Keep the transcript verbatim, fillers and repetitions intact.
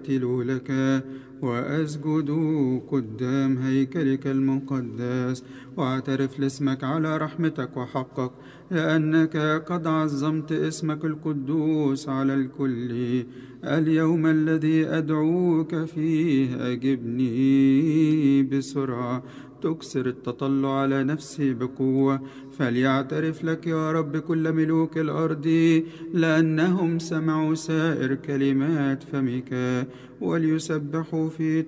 وأرتل لك وأسجد قدام هيكلك المقدس، وأعترف لاسمك على رحمتك وحقك، لأنك قد عظمت اسمك القدوس على الكل. اليوم الذي أدعوك فيه أجبني بسرعة، تكسر التطلع على نفسي بقوة. فليعترف لك يا رب كل ملوك الأرض، لأنهم سمعوا سائر كلمات فمك، وليسبحوا في